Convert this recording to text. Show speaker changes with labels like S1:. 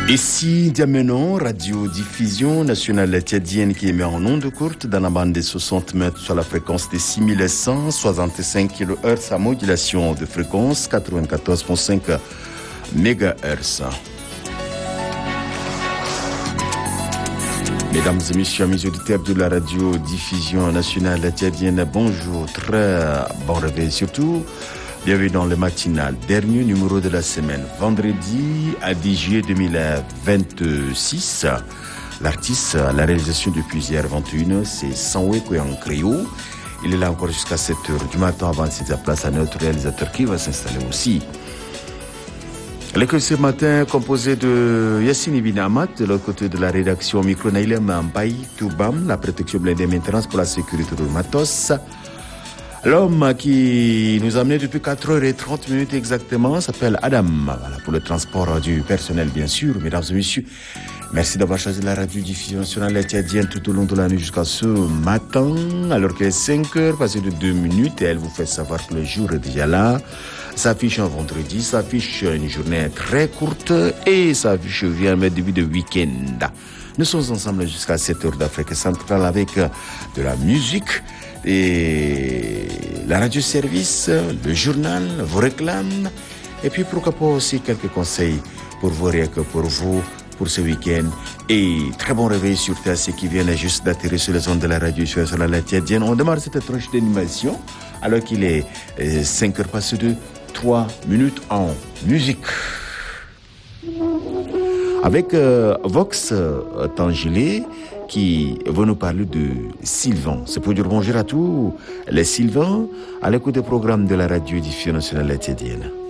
S1: Ici Diamenon, radio-diffusion nationale tchadienne qui émet en ondes courtes dans la bande des 60 mètres sur la fréquence des 6165 kHz à modulation de fréquence 94.5 MHz. Mesdames et messieurs, amis auditeurs de la radio-diffusion nationale tchadienne, bonjour, très bon réveil surtout. Bienvenue dans le matinal, dernier numéro de la semaine, vendredi à 10 juillet 2026. L'artiste à la réalisation depuis hier 21h, c'est Sanwe Koyankréo. Il est là encore jusqu'à 7h du matin avant de se déplacer à notre réalisateur qui va s'installer aussi. L'équipe ce matin composée de Yassine Ibn Ahmad, de l'autre côté de la rédaction micro Naïlem Mbaye Toubam, la protection blindée maintenance pour la sécurité de matos. L'homme qui nous a amené depuis 4h30 exactement s'appelle Adam. Voilà, pour le transport du personnel, bien sûr. Mesdames et messieurs, merci d'avoir choisi la radio-diffusion nationale tchadienne tout au long de la nuit jusqu'à ce matin. Alors qu'il est 5h, passé de 2 minutes, et elle vous fait savoir que le jour est déjà là. S'affiche un vendredi, s'affiche une journée très courte et s'affiche un début de week-end. Nous sommes ensemble jusqu'à 7h d'Afrique centrale avec de la musique et la radio-service, le journal, vos réclames et puis pourquoi pas aussi quelques conseils pour vous, rien que pour vous, pour ce week-end. Et très bon réveil sur ceux qui viennent juste d'atterrir sur les ondes de la radio sur la tchadienne. On démarre cette tranche d'animation alors qu'il est 5h passé de 3 minutes en musique. Avec Vox Tangilé qui va nous parler de Sylvain. C'est pour dire bonjour à tous les Sylvains à l'écoute des programmes de la radio-diffusion nationale tchadienne.